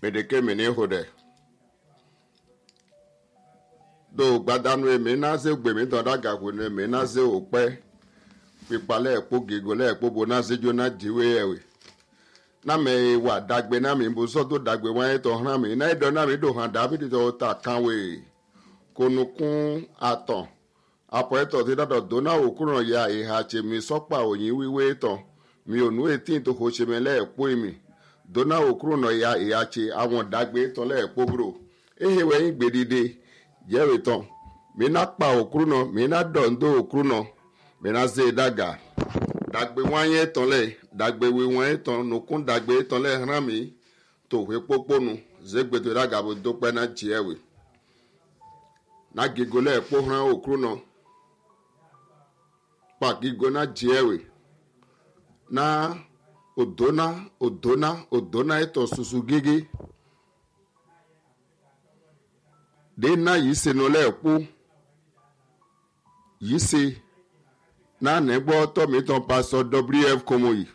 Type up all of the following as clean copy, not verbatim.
medeke mene hode do gbadanu eme na se gbe mi to daga ko ne me na se ope pipale epo gigo le epo bo na se jo na jiwe ewe na me wa dagbe na mi bo so to dagbe wa to han mi na do na mi do han da bi to ta kanwe konukun aton apo eto ti dado do na okuran ya iha che mi sopa oyin wiwe to mi onu 18 to ho se mele epo mi do na okuran ya iha che awon dagbe to le epo bro ehewe yin gbedide jewe to mi na pa okuran mi na do ndo okuran mi na se daga dagbe wanye ton le dagbe we wanye ton nukun dagbe ton le ran mi to we poponu zegbe to daga bo do pe na jewe na gigo le po ran okuran pa gigo na jewe na odona eto susu gigi de na yi se no le po yi se na negbo to mi ton pastor WF Komoyi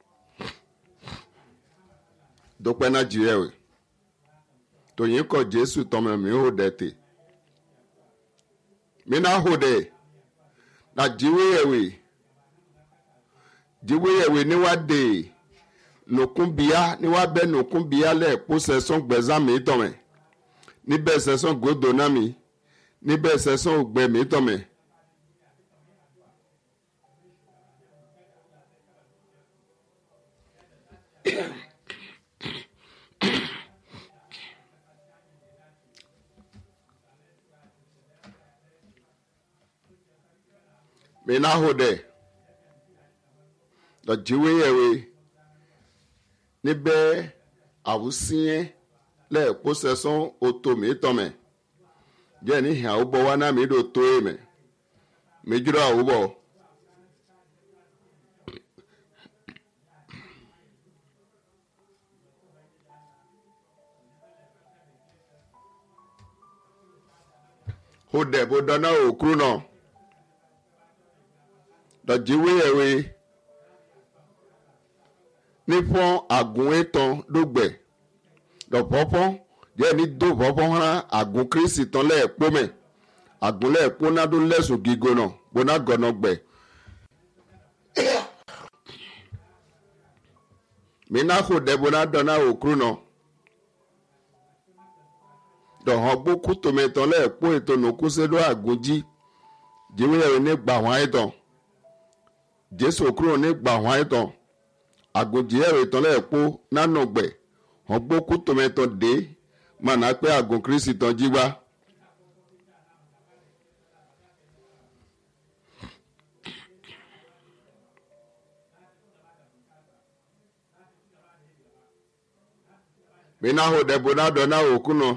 do pe na jewe to yin ko Jesu to mi ho dete mi na ho de na jiwe ni wa de nokun bia ni wa be nokun bia le po seson gbeza mi to me ni be seson godo na mi ni be seson ogbe mi to me mi na ho de da jiwe níbẹ̀ àwùsíyẹn lẹ́ẹ̀kọ́ sẹ́sán oto mi tọ́mẹ̀ jẹ́ ní ìhà àwùbọ̀ wa náà mi dò tó èmẹ̀ méjìlá àwùbọ̀ ó dẹ̀ bó dáná òkúrú náà dọ̀jíwé ẹ̀wé nífọ̀n àgùn ètò dógbẹ̀ dọ̀pọ̀pọ̀ jẹ́ ní dópọ̀pọ̀ hàn àgùn kírísì tán lẹ́ẹ̀pọ̀ mẹ́ àgùn lẹ́ẹ̀pọ̀ náà tó lẹ́sùn gígo náà gbóná gọ̀nà gbẹ̀. mi náà kò dẹ́bọ̀ náà dáná òkúrú náà dọ̀hàn gbókú tòmẹ̀tàn lẹ́ẹ̀pọ̀ ètò nòkú sẹ́dọ̀ àgùn jí jíwé ẹ̀rọ ní gbà wọ́n àìtàn jésù òkúrò ní gbà wọ́n àìtàn àgùnjì ẹ̀rọ ìtànlẹ̀ ẹ̀pọ̀ nánà gbẹ̀ wọ́n gbókú tòmẹ́tọ̀ dé màná pé àgùn kírísì tán jí wá. mina ho dẹ̀bọ̀ náà dọ̀ náà òkú náà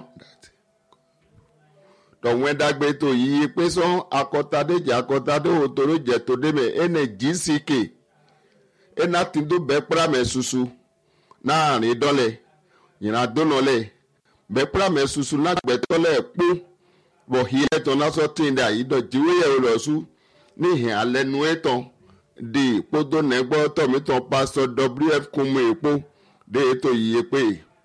tọ̀wọ́n dágbé tó yíyí pé sọ́n akọ́tadéjì akọ́tadé òtòrò jẹ̀ tó dé mẹ́ ẹnẹ gck ena tindo bɛ kpra mɛ susu na ari dɔlɛ yina donɔlɛ bɛ kpra mɛ susu na gbɛtɔlɛ kpó bɔ hiɛ tɔn na sɔ tin de ayi dɔ dziwe yɛ o lɔ su ni hɛn alɛ nue tɔn de kpodo nɛgbɔ tɔmi tɔn pasɔ WF Komoyi kpó de eto yie kpe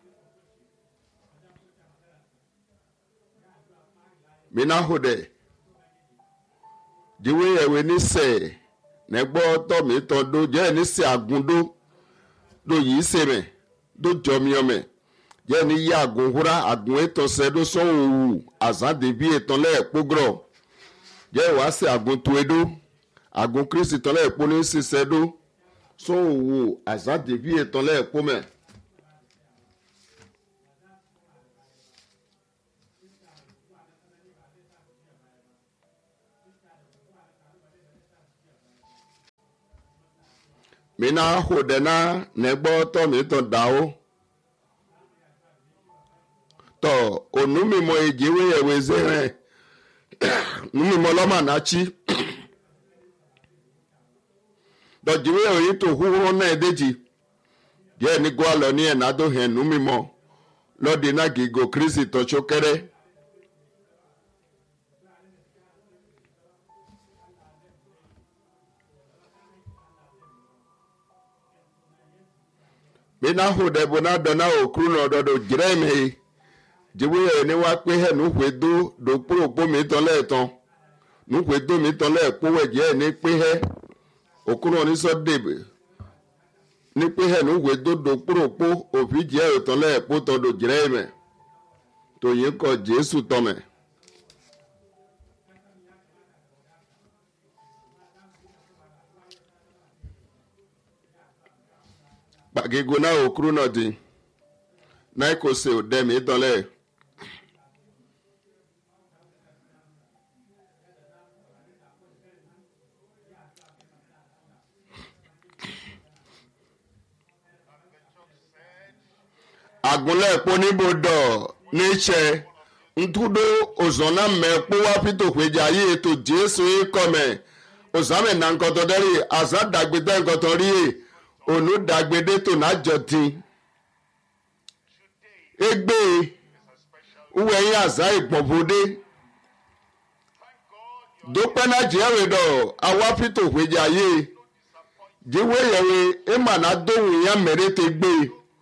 mina ho dɛ dziwe yɛ we ni sɛ nẹgbọ́ tọ́mi tán do jẹ́ ní sí àgùn do yìí ṣe mẹ́ do jọmiọmẹ́ jẹ́ ní yí àgùn húrá àgùn ètò ṣẹ́dó sọ́wọ́ òwú àzán dèbí ètò lẹ́ẹ̀kpọ́grọ̀ jẹ́ wàá sí àgùn tó edó àgùn kírísì tán lẹ́ẹ̀kpọ́ ní sí ṣẹ́dó sọ́wọ́ òwú àzán dèbí ètò lẹ́ẹ̀kpọ́mẹ́. mina ho dena negbo to mi to dawo to onumi mo ejiwe ewe zere numi mo lo manachi do jiwe oyin to huwo na edeji je ni gwa lo ni enado hen numi mo lo di na gigo krisi to chokere bena hode bona dona okru no do jireme jiwe ni wa pe he nu hwedo do pro po mi ton le ton nu hwedo mi ton le po we je ni pe he okru ni so debe ni pe he nu hwedo do pro po ofi je ton le po ton do jireme to yin ko Jesu to me bagego na okru no di na ko se o de mi ton le agunle epo nibodo niche ntudo ozona mepo wa pito kweja yi eto Jesu ikome ozame na nkoto deri azadagbede nkoto ri onu dagbede to na joti egbe uwe yin aza igbobode dope na jewe do awa pito kweja yi jiwe yewe emana dohun ya merete gbe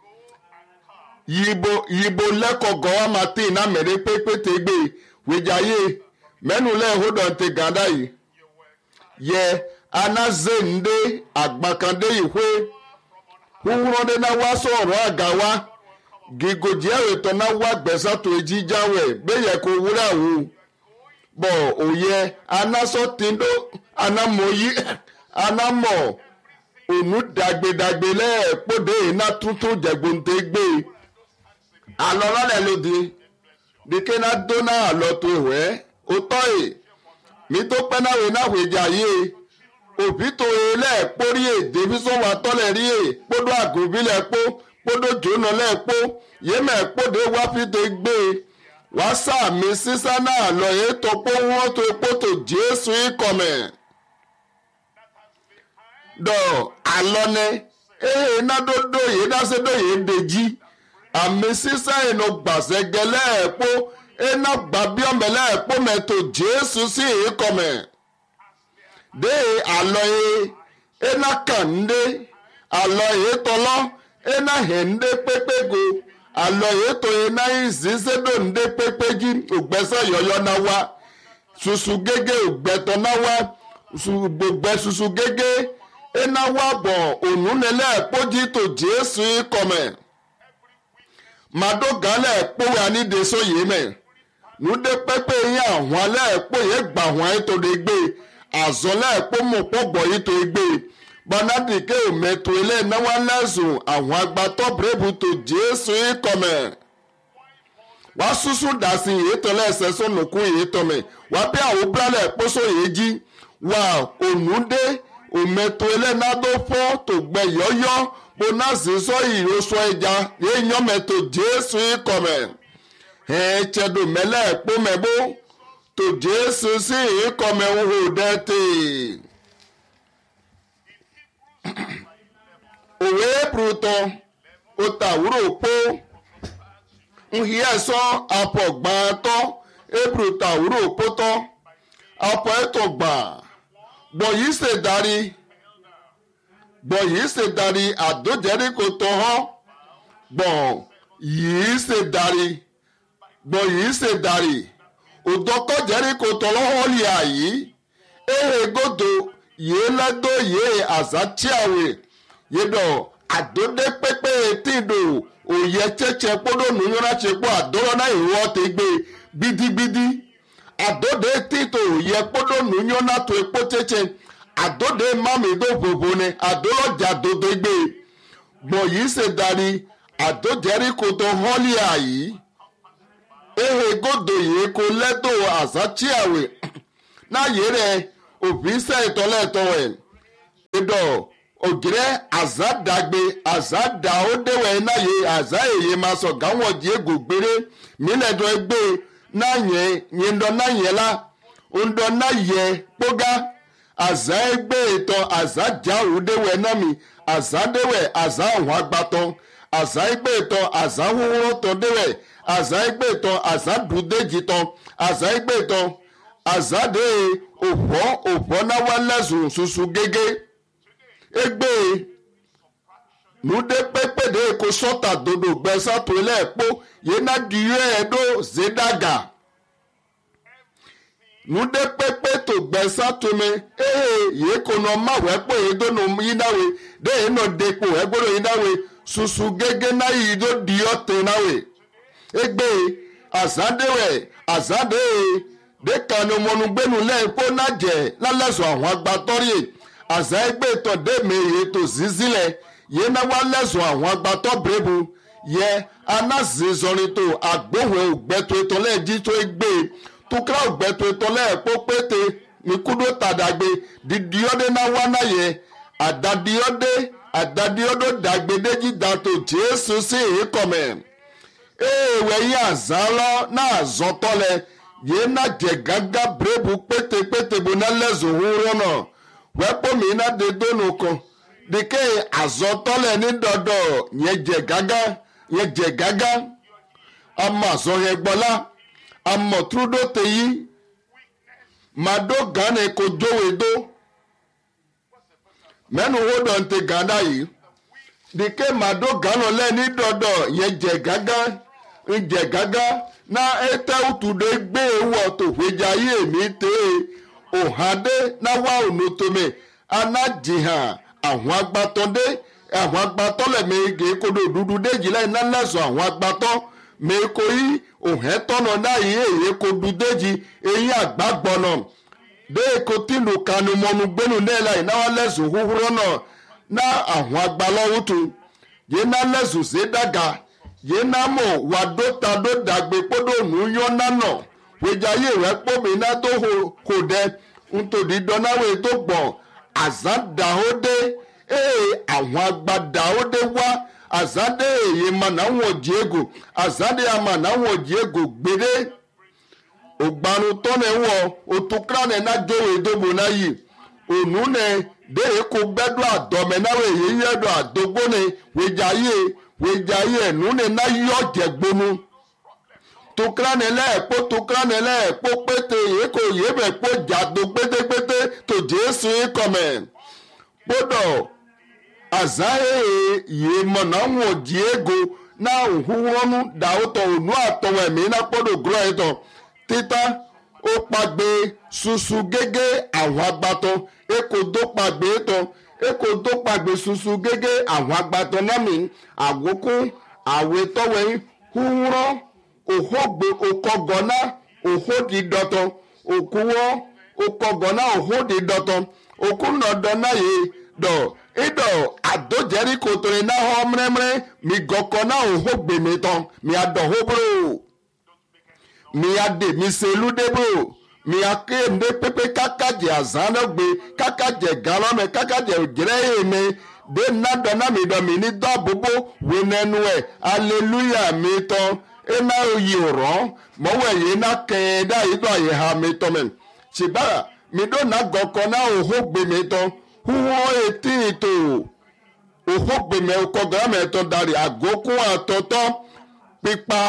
yibo lẹ́kọ̀ọ́gọ́ wa máa tí iná mẹ́rin pépé te gbé wíjàyé mẹ́nu lẹ́hódàn te gàdá yìí yẹ anazende àgbàkàndé ìwé wúwúrọ́dé náà wá sọ̀rọ̀ àga wa gígòjì ẹ̀rẹ̀tọ̀ náà wá gbẹ̀sán tó ejí jáwẹ̀ bẹ́yẹ kó wúrà wù bọ̀ òye anásọ̀tìndó anamọ̀yí anamọ̀ ònú dàgbèdàgbè lẹ́ẹ̀kpọ́dé iná tuntun jẹ̀gbọ́ntẹ́ gbé alọ́lọ́lẹ̀ lòdì dike na do na alọ́ tó wẹ́ ó tọ́ ẹ̀ mi tó pẹ́ náà wẹ̀ náà wẹ̀jà yé òbí tó yẹ lẹ́ẹ̀kpó rí ẹ̀ débi sọ́wọ́ atọ́lẹ̀ rí ẹ̀ kpódó àgùnbí lẹ́ẹ̀kpó kpódó jóná lẹ́ẹ̀kpó yémẹ̀ kpódé wá fi tó gbé wá sàmì sísá náà lọ yẹ tó kpó wọ́n tó kpó tó Jésù ikọ̀mẹ̀ dọ̀ alọ́nẹ ẹ̀ náà dó yẹ dáṣẹ́ dó yẹ dèjì àmì sísá ìnù gbàsẹ́gẹ́ lẹ́ẹ̀kpó iná gbàbíọ́mẹ lẹ́ẹ̀kpó mẹ́tò Jésù sí ìkọ̀mẹ̀ dé àlọ́ yẹ iná kàndé àlọ́ yẹ tọ́lọ́ iná hẹ̀ndé pépégo àlọ́ yẹ tó iná ìzísẹ́dọ̀ ndé pépéjì ògbẹ́sẹ̀ yọ̀yọ̀ náà wá susu gégé ògbẹ́tọ̀ náà wá gbogbo susu gégé iná wá bọ̀ ònúnilẹ́ẹ̀kpó jí tó Jésù ìkọ̀mẹ̀ madoga lẹ́ẹ̀kpó ya ní deso yìí mẹ́ nude pẹ́pẹ́ yẹn àwọn lẹ́ẹ̀kpó yẹn gbà wọ́n yẹn tó de gbé azọ lẹ́ẹ̀kpó mọ̀ kpọ́ bọ̀ yìí tó gbé gbanadike ometo ilé náwó lẹ́sùn àwọn agbatọ́ bírèbù tó Jésù ikọ̀mẹ̀ wá susu dasi yìí tó lẹ́sẹ̀ sọ̀nùkú yìí tó mẹ́ wá bí àwọn bílẹ̀ kpóso yìí jí wá onude ometo ilé nadó fọ́ tó gbẹ yọ́yọ́ bonasi sọ ìrosọ ẹja yéèyàn mẹtò Jésù ikọ̀mẹ̀ ẹ̀ẹ́tsẹ̀dọ̀ mẹlẹ́ kpọ́mẹ́bó tó Jésù sí ikọ̀mẹ̀ wò dẹ́tẹ̀ òwe brutọ òtàwúrò kpó nhiẹ́sọ apọ̀ gbàtọ́ ebrutàwúrò kpótọ́ apọ̀ ẹ̀tọ̀ gbà gbọ̀ yìí ṣe darí gbọ̀ yìí ṣe darí àdó Jẹ́ríkò tó hàn gbọ̀ yìí ṣe darí gbọ̀ yìí ṣe darí òdòkọ́ Jẹ́ríkò tó lọ́wọ́ lì àyí ehe godo yìí lẹ́dọ̀ yìí àzátíàwé yìí dọ̀ àdódé pépé tìdò òye tsetse kpódò nùyọ́nà tse kpó àdóró náà ìwọ́ ti gbé gbidigbidi àdódé tìdò òye kpódò nùyọ́nà tó ekpó tsetse àdóde mami do vovo ne àdólọ́jà dodo gbé gbọ̀ yìí ṣe darí àdó Jẹ́ríkò tó họ́lì àyí ehe godo yìí kò lẹ́dọ̀ àzátíàwé náà yìí rẹ̀ òbí sẹ́ ìtọ́lẹ́tọ̀ ẹ̀ ìdọ̀ ògìrẹ́ àzádàgbé àzádà ó déwẹ̀ náà yìí àzá èyí máa sọ gáwọn jí ègò gbére mílẹ̀dọ̀ ẹgbẹ́ náà yẹn yẹndọ̀ náà yẹn la ńdọ̀ náà yẹ kpógá àzá ẹgbẹ́ ìtọ̀ àzá jáwó déwẹ̀ náà mi àzá déwẹ̀ àzá àwọn agbatọ̀ àzá ẹgbẹ́ ìtọ̀ àzá wúwúrọ̀ tọ̀ déwẹ̀ àzá ẹgbẹ́ ìtọ̀ àzá dùdéjì tọ̀ àzá ẹgbẹ́ ìtọ̀ àzá dé òpó náà wá lẹ́sùn ṣuṣu gégé egbe nude pepe de ko sota dodo gbesa to le po ye na diye edo zedaga nude pepe to gbesa to me ye ko no ma we po edo no yinawe de no depo egboro yinawe susu gege na yido diote nawe egbe azade de kanu monu gbenu le po na je laleso àwọn agbatori aza egbe to de me ye to zizile ye na wa leso àwọn agbato brebu ye anazizorin to agbohwe ogbeto to le ji to egbe to kra ogbeto to le po pete ni kudo tadagbe didiode na wa na ye adadiodo dagbedeji dato Jesu si ikome we ya zalo na azotole ye na je gaga brebu pete bu na lezo huro no wepo mi na de donu ko dike azotole ni dodo ye je gaga ama zo he gbola ama trudo teyi mado gane ko jowedo menu wodo nte ganda yi dike mado gano le ni dodo ye je gaga na ete utude gbe wo to hwejaye mi te ohade na wa onotome anajihan àwọn agbato le me ge kodo dudu deji le na leso àwọn agbato me ko yi ohe tono na yi ko dudeji eyin agbagbono de ko tilu kanu monu gbenu le la na wa leso huhuro na àwọn agbalowotu ye na leso se daga ye na mo wadota do dagbe podo nu yo nano wejaye we po mi na to ho de unto di donawe to gbon azadahode àwọn agbadahode wa azade ye mana won diego azade amana won diego gbede ogbanu to ne wo otukra ne na jowe dobo na yi onu ne de ko gbedo adome na we ye yedo adogbo ne wejaye nu ne na yo jegbonu tukranele po pete ye ko yebe po jado pete to Jesu ikome podo azae ye mona won diego na huwonu daoto onu atowe mi na podo gro eto tita o pagbe susu gege àwọn agbato ekodo pagbe susu gege àwọn agbato na mi agoku awe towe huwro ohogbe okogona ohodi doton okuwo okogona ohodi doton okunodona ye do ido adojeri kotore na homremre mi gokona ohogbe meton mi adohobro mi ade mi seludebro mi akende pepe kakaje azanogbe kakaje galome kakaje ojreme de nadona mi do mi ni dobubo wenenue hallelujah mi ton ena oyi oran mowe ye na keda ido ye ha mi to men sibara mi do na goko na ohogbe mi to huwo eti to ohogbe me ko ga me to dari agoku atoto pipa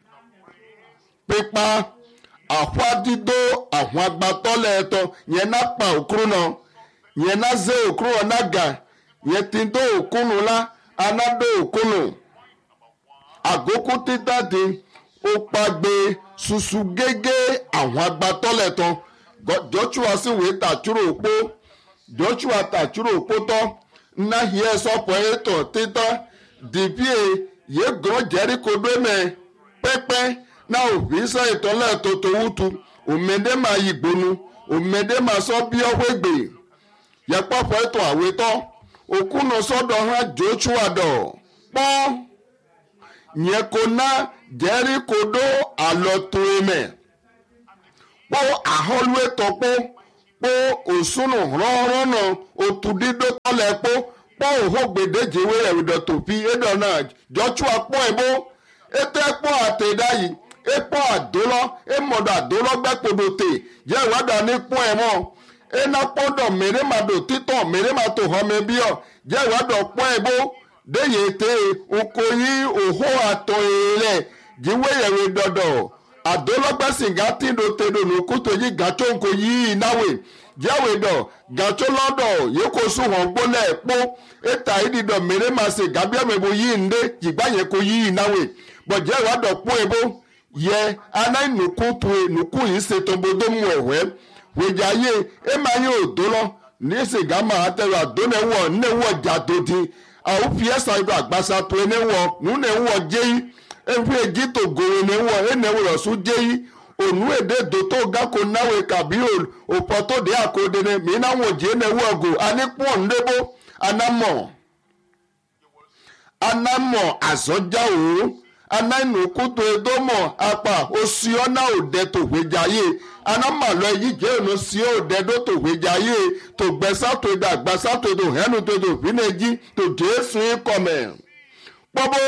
ahwadido àwọn agbatole to ye na pa okuru no ye na ze okuru na ga ye tindo okunu la anado okunu agoku titade ó pagbe susu gege àwọn agbatole to Joshua si we tachuro po to na hie so po eto tita dipie ye gro Jericho do me pepe na ovisa itole to wutu omede ma yigbonu omede ma so bi ohwegbe ye papo eto aweto okuno sodo ha Joshua do po nyekona Jericho do aloto eme po aholwe topo po osunu rorono otudido tole po ohogbedeje we ewido topi edona Joshua po ebo ete po atedayi epo adolo emodo adolo gbepodote je wada ni po emo ena podo mere mado tito mere mato home bio je wada po ebo deyete okoyi oho ato ele jiwe yewe dodo adolo gbesinga tindo tedo no kuto yi gacho nko yi nawe jáwé dọ̀ gàtó lọ́dọ̀ yẹ kó sún hàn gbólẹ̀ ẹ̀pọ́ ètà ìdìdọ̀ mèrè máa ṣe gàbíàmẹ̀bọ yìí ń dé jìgbà yẹn kó yìí ìnáwó bọ̀jẹ́ ìwádọ̀ pọ́ ebo yẹ aná ìnùkú tu ìnùkú yìí ṣètò bodò mu ẹ̀wẹ́ wèjà yé ẹ máa yẹ òdó lọ ní sìgá máa tẹ̀rọ àdónẹ́wọ̀ níwọ̀ jàdòdì àwọn fi ẹ̀sà ìlú àgbàsá tó ẹnẹ́wọ̀ nùnẹ́wọ̀ jẹ́yì ẹ̀fí èjì tó gòrò ẹnẹ́wọ̀ ẹnẹ́wọ̀ rọ̀ṣù jẹ́yì ònú èdè dòtó gákò náwó kàbí òpó tó dé àkóde ní mìíràn wò jẹ́ ẹnẹ́wọ̀ ọ̀gò anípọ̀ ńlẹ́bó anamọ̀ àzọ́jà òun anáìnùkútó edomo apá òsíọ́nà òde tòwéjàyé anámàlọ́ yìí jẹ́ ònà sí òde tó tòwéjàyé tó gbẹ́sàtò èdè àgbàsàtò èdè òhẹ́nu tó èdè òfínẹ́jì tó jésù ìkọ̀mẹ̀. pọ́bó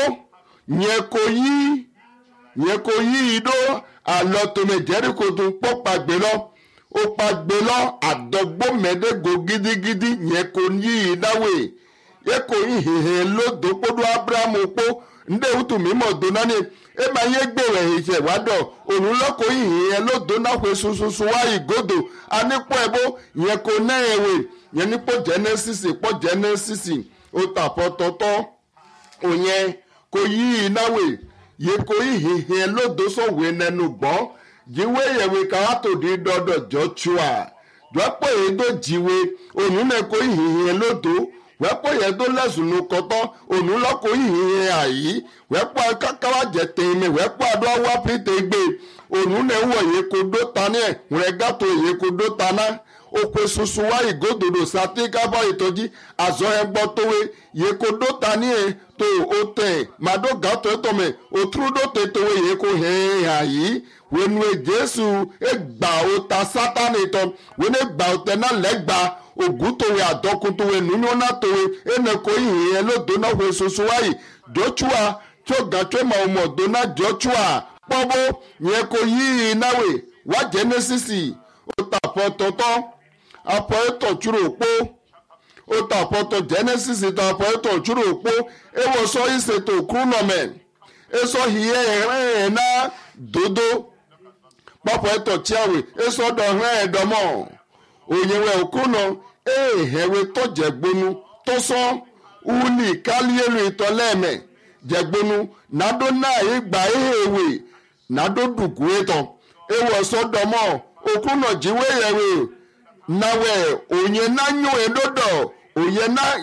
yẹn kò yí idó àlọ́ tòmẹ̀ jẹ́ríkò tó pọ́ pàgbé lọ ó pàgbé lọ àdọ́gbọ́mẹ́dẹ́gò gidigidi yẹn kò yí ìdáwé yẹn kò yí hìhìn lódò kódó abrahamu pọ́ ndé utu mímọ donani ẹ máa yé gbèrè ìṣe ìwádọ òun lọkọ yìnyín yẹn ló dóná pé sunsun wá ìgòdò anípò ẹbó yẹn kò ná ẹwẹ yẹn nípò Genesis ó tàpọ tọtọ òyìn kò yí ìnáwó yẹn kò yìnyín yẹn ló dó sọwé nẹnu gbọ jíwé yẹwé káwátò di dọdọ Joshua jọpọ èdò jíwé òun náà kò yìnyín yẹn ló dó wẹ́pọ̀ yẹn tó lẹ́sùn ló kọ́tọ́ òun lọ́kọ̀ yìí yẹn àyí wẹ́pọ̀ kákáwá jẹ tèmi wẹ́pọ̀ adọ́wọ́ pété gbé òun náà wọ̀ yẹn kó dó tani ẹ̀ rẹ̀ gàtò yẹn kó dó taná òkè sunsun wá ìgòdòdò sátí kábọ̀ ìtọ́jú àzọ ẹ̀ gbọ́ tówe yẹn kó dó tani ẹ̀ tó o tẹ̀ màdó gàtò ẹ̀ tọ̀mẹ̀ òtúrúdó tẹ̀ tówe yẹn kó hẹ̀ àyí wẹnu Jésù ẹ̀ gbà ó ta sátánì tán wẹnu ẹ̀ gbà ó tẹ̀ náà lẹ́gbàá ògùtòwe àdọkùtòwe nùnúnàtòwe ẹnẹkọ ìhìn yẹn ló dóná fún soso wáyé Joshua tó gàtó ma ọmọ dóná Joshua pọ́bó yẹn kò yí ìnáwó wá Genesis ó tàpọ̀ tọ̀tọ̀ apọ̀ ẹ̀tọ̀ túrò òpó ó tàpọ̀ tọ̀ Genesis tàpọ̀ ẹ̀tọ̀ túrò òpó ewọ́ sọ ìṣètò kúrúnọ̀mẹ̀ èso hìyẹ́ ẹ̀rẹ́ ẹ̀ náà dòdó pọ̀pọ̀ ẹ̀tọ̀ tíáwé èso dọ̀rẹ́ ẹ̀ dọ́mọ̀ òyìnbó òkúnà èèhẹ̀wé tó jẹ̀gbónú tó sán uli kálíẹ̀lú ìtọ́lẹ́ẹ̀mẹ̀ jẹ̀gbónú nàdó náà ìgbà èèwé nàdó dùkú ètò ewọ̀ sọ́dọ̀mọ́ òkúnà jíwé yẹ̀wé nàwẹ̀ òyìn náà yún èdòdò òyìn náà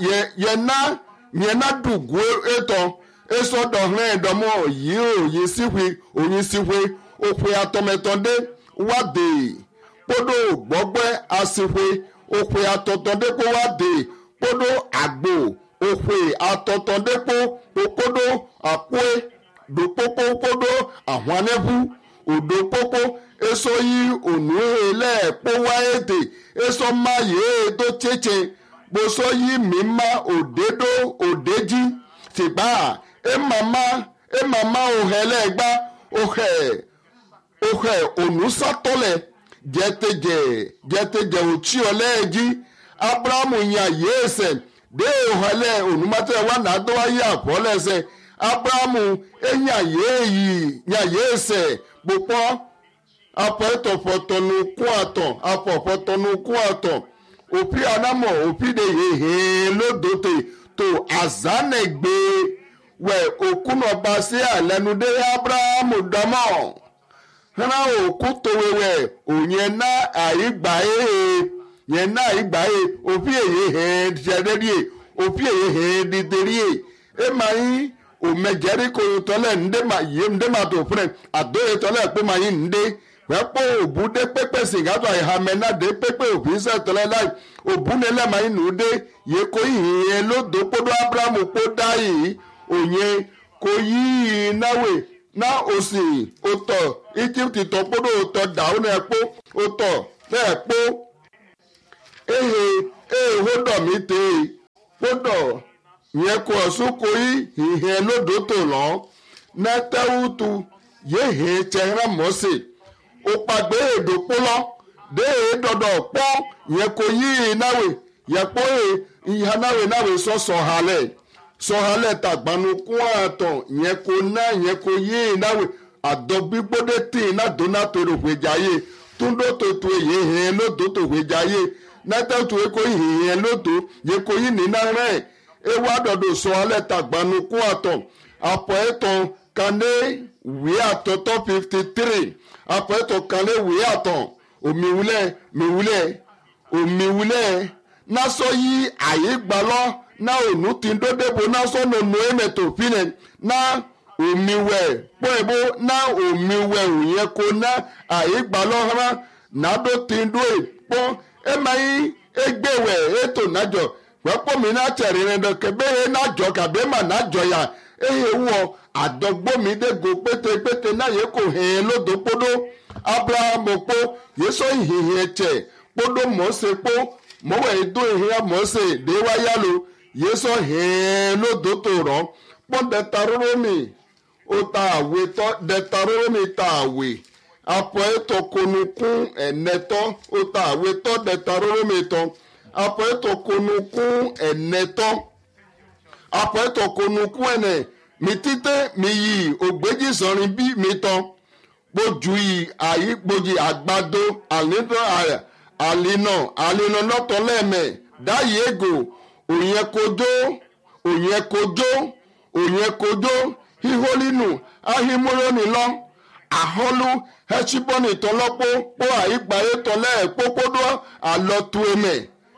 yẹn náà dùkú ètò èsọdọ̀hún ẹ̀dọ́mọ́ yìí òyìn síwé òyìn síwé òpè àtọ̀mẹ̀tọ̀dé wádé kpodo gbọgbẹ asihwe okwe atọtọdekpo wa de kpodo agbo okwe atọtọdekpo kpodo akwe dokpokpo kpodo ahwanebu odokpokpo eso yi onu ele kpo wa ede eso ma ye edo cheche boso yi mima odedo odeji tigba emama ohele gba ohe onusatọlẹ jẹtẹjẹ òtí ọlẹ́ẹ̀jí abrahamu yan yéèsẹ̀ dé òhọlẹ̀ onumátẹ́ wà nàdó ayé àpọ́lẹ́sẹ̀ abrahamu yan yéèsẹ̀ gbopọ́ apọ̀tọ̀fọ̀tọ̀nù kún àtọ̀ òpí anamọ̀ òpí de hehe lódòtè tó àzánẹ̀gbé wẹ̀ òkúnọ̀ba sí àlẹ́nudé abrahamu dọ́mọ̀ hana òkú towewẹ òyìn náà àyígbà òfin èyí hẹ́ẹ́ ṣẹ́dẹ́rìí òfin èyí hẹ́ẹ́ dídẹ́rìí ẹ máa yín òmẹjẹrí kò tọ́lẹ̀ ǹdẹ́ tó fúnẹ̀ àdóye tọ́lẹ̀ pé máa yín ǹdẹ́ wẹ́pọ̀ òbú dé pépè sìgátọ̀ àìhàmẹ́ náà dé pépè òfin sẹ́tọ́lẹ̀ láì òbú nílẹ̀ máa yín nù dé yẹ kó yìnyín yẹn lódò kódó abrahamu kó dá yìí òyìn kò yí náwó náà òsì òtọ̀ Egypt tọ́ kódó òtọ̀ dàún ẹ̀ pọ́ òtọ̀ bẹ́ẹ̀ pọ́ hódọ̀ mi tè kódọ̀ yẹn kó ọ̀sùn kò yí ìhẹ́ lódò tó lọ nẹ́tẹ́wùtù yéhe tẹ̀rẹ̀ mọ́sẹ̀ òpàgbé èdò pọ́lọ́ dé dọ̀dọ̀ pọ́ yẹn kò yí náwó yẹn pọ́ náwó sọ̀hálẹ̀ tàgbánu kún àtọ̀ yẹn kò ná yẹn kò yí náwó àdọ́gbígbódé tì iná dóná tòrò péjáyé túndó tó tu ìhìn lódò tó wéjàyé nẹ́tẹ́ tó kó ìhìn lódò yẹ kó yí nínú rẹ̀ ewu àdọ̀dọ̀ sọ alẹ́ tàgbánu kú àtọ̀ àpọ̀ ẹ̀tọ́ kané wíì àtọ̀ tó 53 àpọ̀ ẹ̀tọ́ kané wíì àtọ̀ òmìwúlẹ̀ násọ yí àyè gbalọ́ ná ònú tí ń dódébò násọ nínú ẹ̀mẹ̀tò fínẹ̀ ná òmìwẹ̀ pọ́ẹ̀bó ná òmìwẹ̀ òyìn kó ná àyè gbalọ́ hàn nádó tí ń dó èpọ́ ẹ̀mà yí ẹgbẹ̀wẹ̀ ètò nájọ pẹ́pọ́ mi náà tẹ̀rí rẹ̀ dọ̀kẹ́ bẹ́ẹ̀ nájọ kàbẹ́ mà nájọ yà ẹ̀yẹ wọ àdọ́gbọ́mídégò pétépété náà yẹ kò hẹ̀ẹ́ lódò kpódó abrahamu kpó yẹsọ ìhìhìn ẹ̀tẹ̀ kpódó mọ̀ọ́sẹ̀ kpó mọ̀wẹ̀ ìdó ìhìn mọ̀ọ́sẹ̀ déwáyálo yẹsọ hẹ̀ẹ́ lódò tó rọ̀ kpọ́ dẹ̀tarọ́rọ́mì ó ta àwẹ̀ tọ́ dẹ̀tarọ́rọ́mì ta àwẹ̀ apọ̀ ẹ̀tọ́ konukún ẹ̀nẹ́tọ́ ó ta àwẹ̀ tọ́ dẹ̀tarọ́rọ́mì tọ́ apọ̀ ẹ̀tọ́ konukún ẹ̀nẹ́tọ́ apọ̀ ẹ̀tọ́ konukún ẹ̀nẹ́ mi títẹ́ mi yìí ògbéjì sọ̀rin bí mi tán gbójú yìí àyí gbòjì àgbàdo àlínà lọ́tọ̀ lẹ́ẹ̀mẹ̀ dáyé ègò òyìn kojó híhólínù ahímúlónì lọ àhọ́lú hẹ́síbọ́nì tọ́lọ́pọ̀ pọ́ àyígbáyé tọ́lẹ̀ pópódó àlọ́tuemẹ̀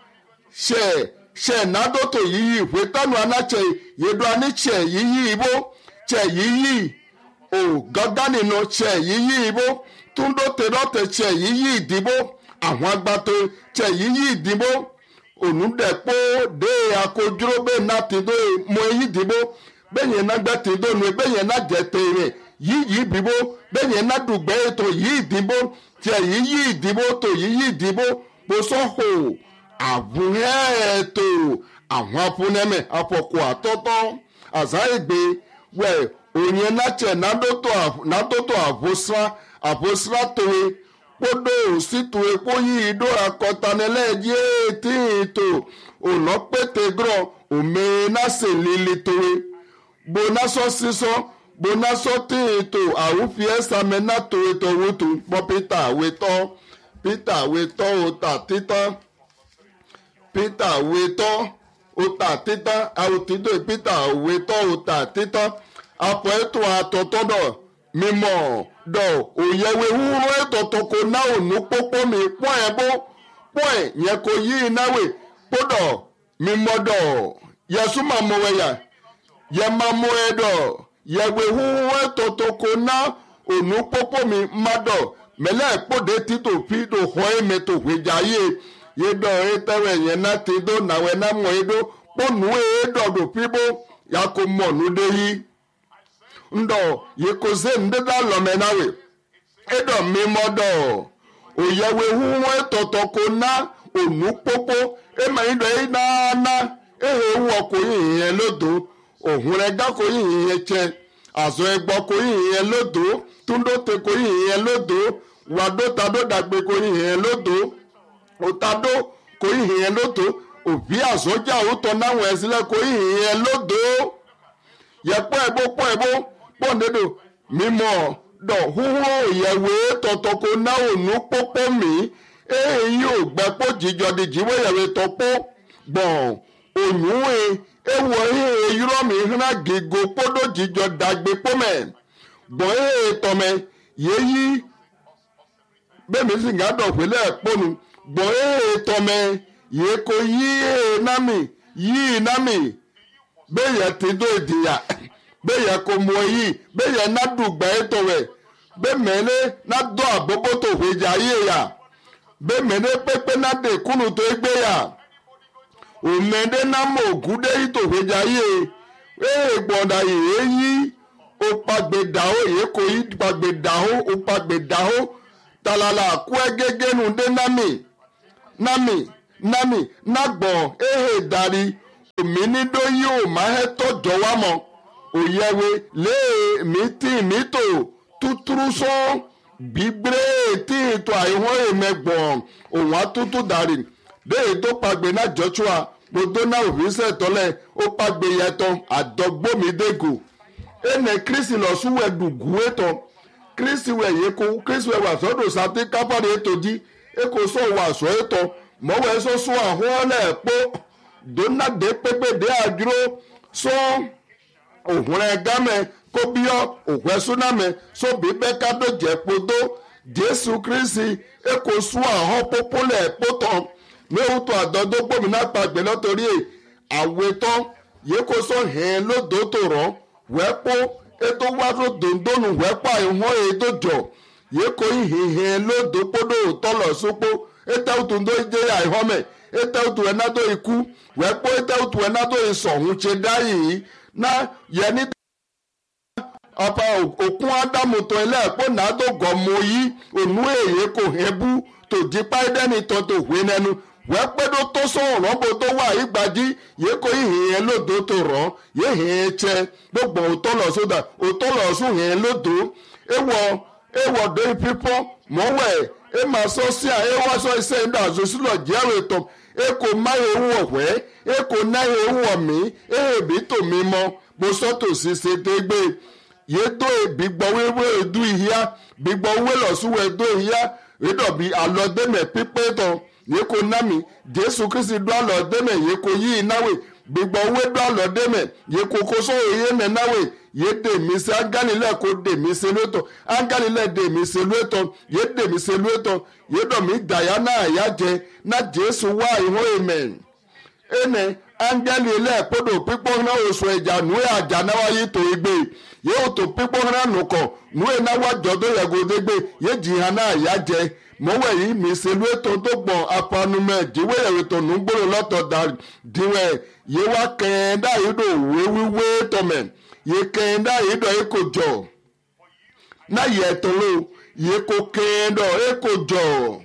ṣe nádòtò yìí ìwé tánu anáṣẹ yẹdu aníṣẹ yìí ìbò ṣẹ yìí ò gángan nínú ṣẹ yìí ìbò túndó tẹdọtẹ ṣẹ yìí ìdìbò àwọn agbátọ ṣẹ yìí ìdìbò ònúdẹpọ dé akójúró bẹ́ẹ̀ náà ti dó mọ èyí ìdìbò bẹ́ẹ̀ yẹn náà gbẹ ti dó nu bẹ́ẹ̀ yẹn náà jẹ tèrè yìí ìdìbò bẹ́ẹ̀ yẹn náà dùgbẹ́ ètò yìí ìdìbò ṣẹ yìí ìdìbò tó yìí ìdìbò pọ̀sọ́hò àbúrẹ́ẹ̀tò àwọn apúnẹ́mẹ̀ apọ̀kọ̀ àtọ́tọ́ àzáìgbé wẹ̀ òyìn nátsẹ̀ nádótò àbòsíra tòwe kpódò sítòwe kpóyì ìdó akọtanilẹ́ẹ̀dì ètí ìtò ònàpẹ̀tẹ̀grọ̀ òmìnirásẹ̀ líli tòwe bonasọ sísọ bonasọ tí ìtò àwùfiẹ́ sàmẹ́nà tòwe tòwútò pọ̀ Peter àwetọ́ òtà títán. Peter wetọ́ ota títán àwòtídó Peter wetọ́ ota títán apọ̀ ètò àtọ̀tọ̀dọ̀ mímọ́ dọ̀ òyẹ̀wé wúrọ̀ ètòtò kò ná ònú pópó mi pọ́n ẹ̀ bó pọ́n ẹ̀ yẹn kò yí ináwé kpódọ̀ mímọ́ dọ̀ yẹsùn máa mọ̀ wẹ̀yà yẹ máa mọ̀ ẹ̀ dọ̀ yẹ̀wé wúrọ̀ ètòtò kò ná ònú pópó mi má dọ̀ mẹ́lẹ́ kpódé títò fídò họ́ ẹ̀mẹ́ tó wẹ̀jà yé yedo etewe yẹn náà ti dó nàwẹ́ náà mọ̀ edo kpọ́nù edọ̀dọ̀ pípọ́ yàkó mọ̀nù dé yí ndọ̀ yẹkọ̀zé ndéda lọ́mẹ́ náwẹ́ edọ̀ mímọ́ dọ̀ òyẹ̀wé húwọ́ ètòtò kò ná ònú pópó ẹ̀mẹ́ ìdọ̀ yìí náà ehe wọ̀ kò yìí yẹn lódò òhun rẹ̀ gá kò yìí yẹn tsẹ àzọ ẹgbọ́ kò yìí yẹn lódò túndóte kò yìí yẹn lódò wàdótadó dàgbé kò yìí yẹn lódò òtadó kò yìí yẹn lódò òbí àzọjà òótọ́ náwọn ẹ̀sílẹ̀ kò yìí yẹn lódò yẹ pọ́ ẹ̀bó pọ́ nídò mímọ́ dọ̀ húhó ìyẹ̀wé tọ̀tọ̀ kò ná ònú pópó mi èyí ò gbẹ́pọ̀ jíjọ di jíwé yẹ̀wé tọ́pọ̀ gbọ̀n òyìnwé ewu eyúrọ́mì hánà gígo kpódó jíjọ dàgbé pómẹ̀ gbọ̀n tọ̀mẹ̀ yéyí bẹ́ẹ̀ mi sì ń gàdọ̀ pẹ̀lẹ́ pọ́nu gbọ̀n tọ̀mẹ̀ yé ko yí námì bẹ́ẹ̀ yẹ ti dó ìdìyà bẹ́ẹ̀ yẹ ko mọ yí bẹ́ẹ̀ yẹ ná dùgbà ètò rẹ̀ bẹ́ẹ̀ mẹ́lẹ́ ná dọ̀ àbóbó tó wẹ̀jà yé yà bẹ́ẹ̀ mẹ́lẹ́ pépé ná dé kúnnù tó gbé yà òmèdè náà mọ ògúndé yìí tó wẹ̀jà yé gbọ̀ndà yìí yí ó pàgbédàó yìí kò yí pàgbédàó ó pàgbédàó talala kú ẹgẹgẹ nu dé nami nagbọ̀n darí òmìnidó yìí ò má hẹ́ tọ́jọ́ wa mọ́ òyẹ̀wé lé mi tó tútúrú sọ gbígbé tí ètò àìwọ́n èmẹ́gbọ̀n òun àtútù darí déè tó pàgbé náà Joshua gbogbo náà òfìsẹ́ tọ́lẹ̀ ó pàgbé yẹtọ̀ àdọ́gbòmídégò ẹnẹ Kristi lọ súwẹ̀ dùgú ètò Kristi we yeko Kristi we wa so do sati kapare etoji eko so wa so eto mo we so so ahun le po dona de pepe de aduro so ohun egame ko bio ohwe suname so bibe ka do je podo Jésù Kristi eko so ahun popole poto me uto adodo gbo mi na pagbe lotori aweton yeko so he lodo to ro wepo eto waro dondonu wepa ihun edojo yeko ihe lodo podo tolo sopo eta utundo je aihome eta utu enado iku wepo eta utu enado isohun chedai na yeni apa okun adamu to ele epo na do gomo yi onu eye ko hebu to dipa ideni to hwenenu wepedo to so robo to wa igbaji yeko ihe lodo to ro ye he che gbogbo to lo soda o to lo sun he lodo ewo do people mo we e ma so si a e wa so ise nda zo si lo jewe to e ko ma ewu ohwe e ko na ewu mi e bi to mi mo mo so to si se tegbe ye do ebi gbo wewe edu ihia bi gbo we lo su we do ihia e do bi alode me pipe to ye ko nami Jésù Kristi do alode me ye ko yi nawe bi gbo we do alode me ye ko ko so ye me nawe ye de mi se angani le ko de mi se loto angani le de mi se loto ye de mi se loto ye do mi daya na ya je na Jésù wa ihun amen ene angeli le podo pipo na oso eja nu aja na wa yi to igbe ye o to pipo na nuko nu e na wa jodo ye go degbe ye ji ha na ya je mo we yi mi se loto to gbon apanu me jiwe ye to nu gboro loto da diwe ye wa ken da yido we to men ye kenda ido ekojo na ye tolo ye ko kendo ekojo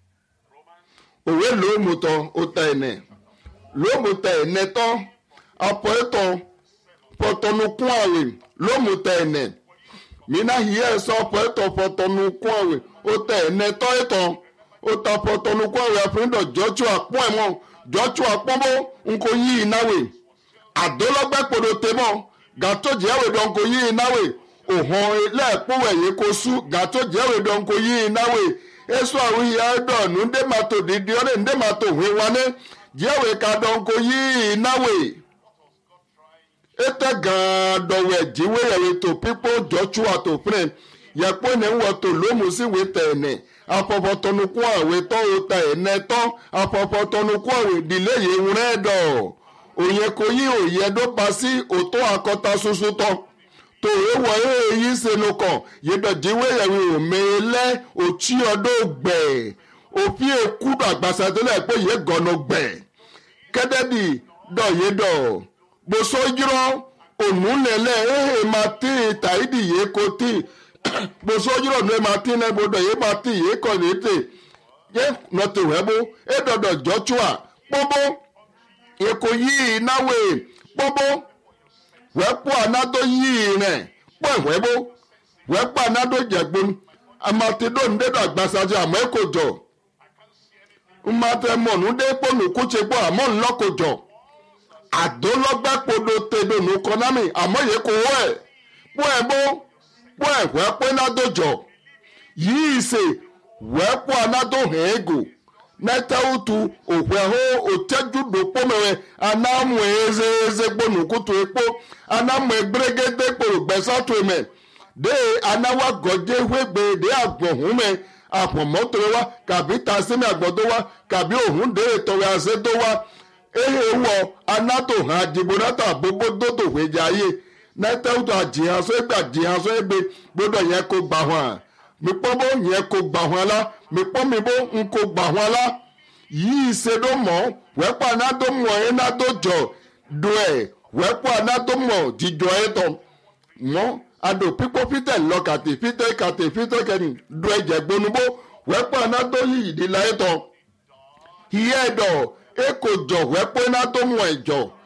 owe lo muto otene lo mutene to apoeto potonu kwawe lo mutene mina hiye so apoeto potonu kwawe otene to eto ota potonu kwawe afindo Joshua poemo Joshua pomo nko yi nawe adologbe podo temo gato jewe donko yi nawe ohon le powe ye ko su gato jewe donko yi nawe eso awi ya do nu nde mato didi ore nde mato hwewane jewe ka donko yi nawe eta ga dowe jiwe ye to people Joshua to friend ya po ne wo to lomu si we tene apopotonu ku awe to ota ene to apopotonu ku awe dile ye wure do oye ko yi oye do pasi oto akota susu to ewo yi senu kan ye do jiwe ye o mele ochi odo gbe ofi eku do agbasa to le pe ye gono gbe kededi do ye do bo sojiro onulele mati taidi ye koti bo sojiro no mati na bodo ye mati ye ko lete ye no to webo edodo Joshua pobo eko yi nawe popo wepo anado yi re po webo wepo anado jegbon amatido ndedo agbasaje amo ekojo umate monu de ponu kuchepo amon lokojo adologba podo tedo no konami amo ye ko we po ebo po wepo nadojo yi se wepo anado hego neta utu okweho otejudo pomewe anamu eze gbonu kutu epo anamu egregede kporo gbesatu eme de anawa goje hwegbe de agbohun me apomotore kabi tasimi agbodo wa kabi ohun de tore azedo wa ehe anato ha dibonata gbogbo dodo hwejaye neta utu ajihaso egbe gbodo yen ko gba hwan mi pobo yen ko gba hwan la mi po mi bo nko gba hwan la yi se do mo wepa na do mo e na do jo do e wepa na do mo di jo e to mo ado pipo fite lo kate fite keni do e je gbonubo wepa na do yi di la e to hiye do e ko jo wepa na do mo e jo